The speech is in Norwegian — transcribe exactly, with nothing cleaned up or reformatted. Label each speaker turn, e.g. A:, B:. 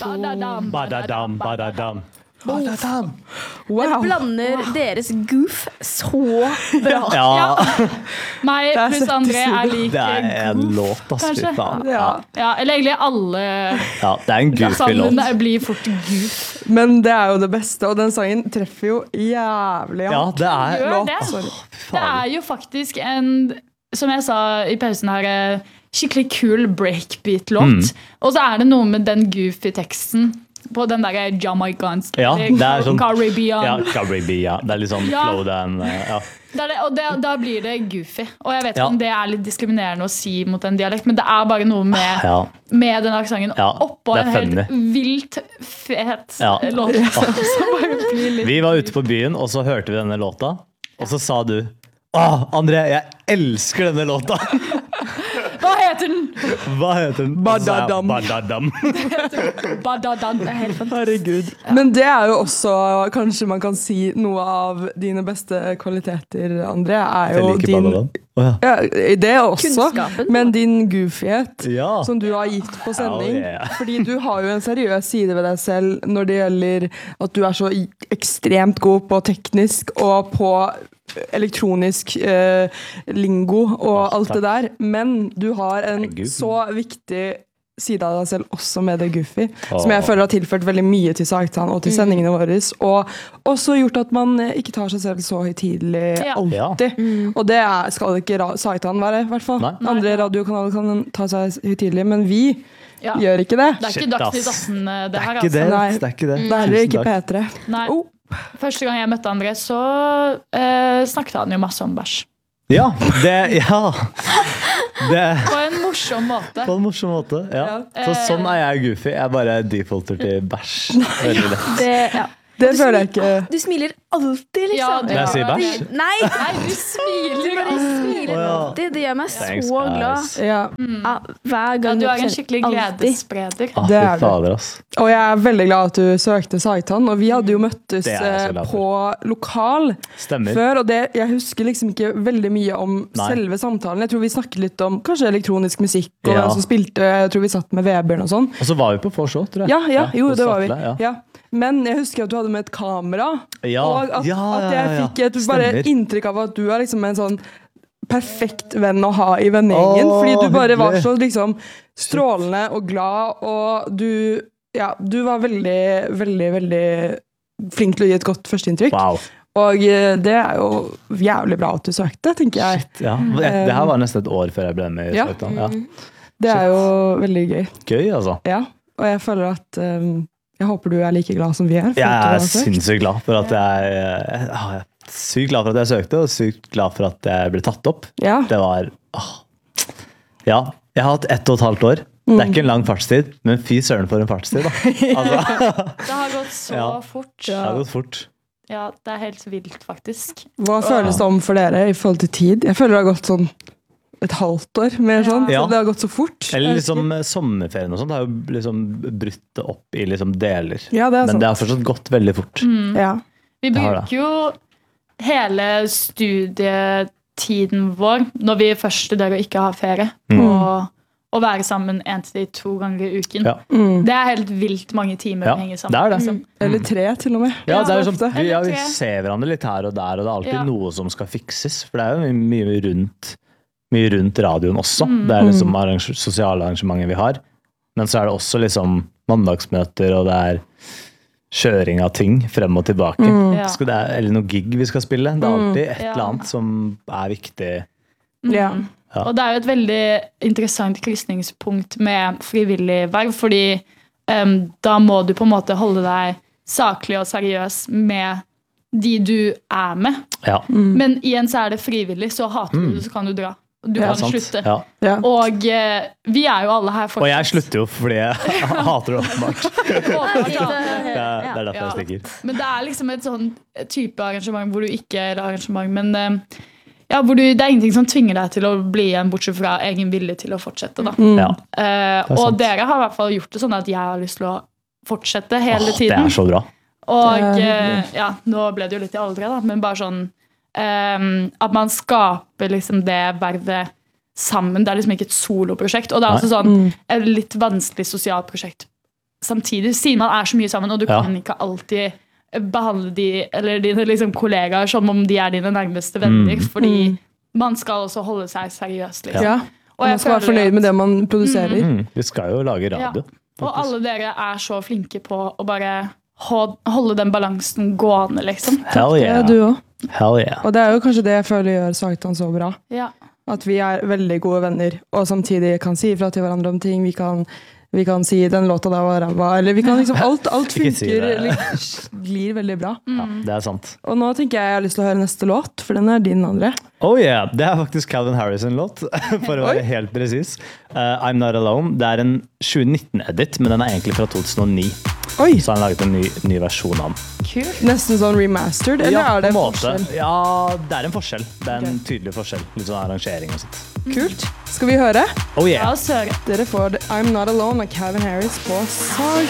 A: Badadam,
B: badadam, badadam.
A: badadam.
C: Wow. Det blander deres goof så bra.
B: Ja,
A: Meg
C: Det er
A: pluss
C: søtt
A: André
C: å si
A: er
C: det.
A: like
B: det er en
A: goof,
B: låt, ass, fy
A: kanskje?
B: faen.
C: Ja.
B: Ja.
A: Ja, eller egentlig alle
B: Ja, det er en goofy låt.
A: sammen blir fort goof.
C: Men det er jo det beste, og den sangen treffer jo jævlig
B: Ja, det er
A: Gjør
C: låt.
A: det.
C: Sorry.
A: Det er jo faktisk en, som jeg sa i pausen her, eh, skikkelig kul breakbeat-låt. Og så er det noe med den goofy teksten på den der jamaicanske
B: Ja, det er sånn-
A: Caribbean.
B: Ja, Caribbean. Det er litt sånn
A: Ja.
B: flow den, ja.
A: Det er det, og det, da blir det goofy. Og jeg vet ikke
B: Ja.
A: om det er litt diskriminerende å si mot en dialekt, men det er bare noe med,
B: Ja.
A: med den aksenten
B: Ja,
A: oppå
B: det er
A: en helt vilt fet
B: Ja.
A: låt. Som bare blir litt
B: Vi var ute på byen, og så hørte vi denne låta, og så sa du Åh, André, jeg elsker denne låta!
A: Hva heter den?
B: Hva heter den? Og så sa jeg,
C: Badadam.
B: Badadam.
A: Badadam. Det er helt fantastisk.
C: Herregud. Men det er jo også, kanskje man kan si, noe av dine beste kvaliteter, André, er
B: Jeg
C: jo
B: liker
C: din
B: Badadam. Åh, ja.
C: ja, det også,
A: Kunnskapen.
C: men din goofyhet
B: Ja.
C: som du har gitt på sending.
B: Oh, yeah.
C: Fordi du har jo en seriøs side ved deg selv når det gjelder at du er så i- ekstremt god på teknisk og på elektronisk eh, lingo og
B: Åh,
C: alt
B: takk.
C: det der. Men du har en
B: Herregud.
C: så viktig side av deg selv også med det goofy,
B: Åh.
C: som jeg føler har tilført veldig mye til Sagtann og til sendingene våre, og også gjort at man eh, ikke tar seg selv så høytidelig
A: Ja.
C: alltid. Og det er, skal ikke ra- Sagtann være, i hvert fall.
B: Nei.
C: Andre radiokanaler kan ta seg høytidelig, men vi
A: Ja.
C: gjør ikke det.
A: Det er
B: Shit,
A: ikke Dagsnytt
B: ass.
A: atten, det
B: Det er
A: her,
B: ikke det.
A: altså.
C: Nei.
B: Det er ikke det.
C: Det er heller
B: Tusen
C: ikke
B: takk.
C: P tre.
A: Nei.
C: Oh.
A: Første gang jeg møtte André, så eh, snakket han jo masse om bæsj.
B: Ja, det Ja. Det
A: På en morsom måte.
B: På en morsom måte. Ja. Så sånn er jeg goofy. Jeg bare defaulter til bæsj. Veldig lett.
D: Det, ja.
C: Det føler jeg ikke.
D: Du smiler alltid, liksom.
A: Ja, det
B: Når jeg sier
A: gjør
B: bæsj?
A: det.
D: Nei,
A: Nei, du smiler.
D: du smiler
B: Å, ja.
D: alltid. Det gjør meg
B: Thanks,
D: så glad.
B: guys.
C: Ja,
D: Ja, hver
A: Ja,
D: gang.
A: du er en
D: jeg
A: skikkelig
D: alltid.
A: gledesspreder.
B: Ah,
C: Det
B: fy
C: er det.
B: fader, ass.
C: og jeg er veldig glad at du søkte Sagtann, og vi hadde jo møttes
B: Det er jeg så
C: eh,
B: glad
C: på lokal
B: Stemmer.
C: før, og det, jeg husker liksom ikke veldig mye om
B: Nei.
C: selve samtalen. Jeg tror vi snakket litt om kanskje elektronisk musikk, og
B: Ja.
C: hvem som spilte. Jeg tror vi satt med Vebjørn og sånn.
B: Og så var vi på vors òg, tror jeg.
C: Ja, ja, jo,
B: på
C: det var vi.
B: Stafle, ja.
C: Ja. Men jeg husker at du hadde med et kamera,
B: Ja,
C: og at,
B: ja,
C: at
B: ja,
C: jeg
B: ja.
C: fikk et bare
B: Stemmer.
C: inntrykk av at du er liksom en sånn perfekt venn å ha i vennegjengen,
B: Åh,
C: fordi du bare var
B: hyggelig.
C: så liksom strålende og glad, og du, ja, du var veldig, veldig, veldig flink til å gi et godt førsteinntrykk.
B: Wow.
C: Og eh, det er jo jævlig bra at du søkte, tenker jeg.
B: Ja. Det her var nesten et år før jeg ble med i
C: Ja.
B: Sagtann. Ja.
C: Det er jo veldig gøy.
B: Gøy, altså.
C: Ja, og jeg føler at um, jeg håper du er like glad som vi er. for
B: Jeg
C: at du
B: er
C: har søkt.
B: sinnssykt glad for at jeg, jeg, jeg er Sykt glad for at jeg søkte, og sykt glad for at jeg ble tatt opp.
C: Ja.
B: Det var åh. Ja, jeg har hatt ett og et halvt år. Det er ikke en lang fartstid, men fy søren for en fartstid, da. Altså,
A: Det har gått så
B: Ja.
A: fort.
B: det har gått fort.
A: Ja, det er helt vilt, faktisk.
C: Hva føles det om for dere i forhold til tid? Jeg føler det har gått sånn et halvt år, mer sånn.
B: Ja.
C: Så det har gått så fort.
B: Eller liksom sommerferien og sånn. Det har jo liksom brutt det opp i liksom deler.
C: Ja, det er
B: Men
C: sant.
B: det har fortsatt gått veldig fort.
C: Ja.
A: Vi
B: Det har
A: bruker jo hele studietiden vår, når vi først studerer og ikke har ferie, på å være sammen en til to ganger i uken.
B: Ja.
C: Mm.
A: Det er helt vilt mange timer
B: Ja,
A: vi henger sammen.
B: det er det.
A: liksom.
C: Eller tre, til og med.
B: Ja, det er jo
C: ofte.
B: sånn, vi, ja, vi
A: Eller tre.
B: ser hverandre litt her og der, og det er alltid
A: Ja.
B: noe som skal fikses. For det er jo mye, mye rundt mye rundt radioen også.
A: Mm.
B: Det er liksom arrange- sosiale arrangementer vi har. Men så er det også liksom mandagsmøter, og det er kjøring av ting frem og tilbake.
A: Ja.
B: Skal det er, eller noe gig vi skal spille. Det er alltid et
A: Ja.
B: eller annet som er viktig.
C: Ja.
B: Ja.
A: Og det er jo et veldig interessant krysningspunkt med frivillig verv, fordi em, da må du på en måte holde deg saklig og seriøs med de du er med.
B: Ja,
A: Men igjen så er det frivillig, så hater du det, så kan du dra. Du
B: det
A: kan
B: er sant.
A: slutte.
B: Ja.
C: Ja.
A: Og eh, vi er jo alle her fortsatt.
B: Og jeg slutter jo fordi jeg hater det åpenbart.
A: Åpenbart,
B: Det
A: ja.
B: er, det er derfor
A: Ja.
B: jeg stikker.
A: Men det er liksom et sånn type arrangement hvor du ikke Eller arrangement, men eh, ja, hvor du, det er ingenting som tvinger deg til å bli igjen, bortsett fra egen vilje til å fortsette. Da.
B: Ja.
A: Eh,
B: er
A: og
B: sant.
A: dere har i hvert fall gjort det sånn at jeg har lyst til å fortsette hele
B: Åh, det
A: tiden.
B: er så bra.
A: Og
C: Det er
A: eh, ja, nå ble det jo litt i aldre, da, men bare sånn eh, at man skaper liksom det vervet sammen. Det er liksom ikke et soloprosjekt. Og det er også sånn et litt vanskelig sosialt prosjekt samtidig, siden man er så mye sammen, og du
B: Ja.
A: kan ikke alltid behandle de, eller dine liksom, kollegaer som om de er dine nærmeste venner,
B: Mm.
A: fordi man skal også holde seg seriøst. Liksom.
C: Ja. Og man skal være
A: føler
C: fornøyd
A: at-
C: med det man produserer.
B: Mm, vi skal jo lage
A: Ja.
B: radio.
A: Og alle dere er så flinke på å bare ho- holde den balansen gående, liksom.
B: Hell
C: Det
B: yeah.
C: er du òg.
B: Hell yeah.
C: Og det er jo kanskje det jeg føler gjør Sagtann så bra.
A: Ja.
C: At vi er veldig gode venner, og samtidig kan si ifra til hverandre om ting. Vi kan, vi kan si 'den låta der var ræva', eller vi kan liksom Alt, alt
B: Ikke si
C: funker,
B: det.
C: eller glir veldig bra.
B: Ja, det er sant.
C: Og nå tenker jeg jeg har lyst til å høre neste låt, for den er din, André.
B: Oh yeah, det er faktisk Calvin Harris en låt, for å
C: Oi.
B: være helt presis. Uh, I'm Not Alone. Det er en tjue nitten-edit, men den er egentlig fra to tusen og ni.
C: Oi!
B: Så han har laget en ny, ny versjon av den.
A: Kult.
C: Nesten sånn remastered, eller
B: Ja,
C: er det
B: på en måte.
C: forskjell?
B: Ja, det er en forskjell. Det er en
C: Ok.
B: tydelig forskjell. Litt sånn arrangering og sånt.
C: Kult. Skal vi høre?
B: Oh
A: Ja,
B: yeah.
A: søren.
C: Dere får I'm Not Alone av Calvin Harris på Sag.